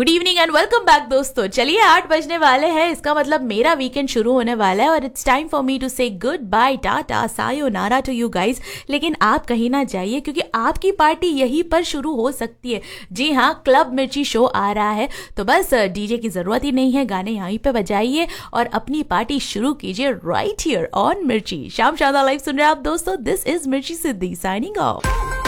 Good evening and welcome back दोस्तों। चलिए 8 बजने वाले हैं, इसका मतलब मेरा वीकेंड शुरू होने वाला है और it's time for me to से good bye, Tata, sayonara to you guys. लेकिन आप कहीं ना जाइए क्योंकि आपकी पार्टी यहीं पर शुरू हो सकती है। जी हाँ, क्लब मिर्ची शो आ रहा है, तो बस डीजे की जरूरत ही नहीं है, गाने यहीं पे बजाइए और अपनी पार्टी शुरू कीजिए राइट हियर ऑन मिर्ची। शाम शादा लाइव सुन रहे हैं आप दोस्तों। दिस इज मिर्ची सिद्धि साइनिंग ऑफ।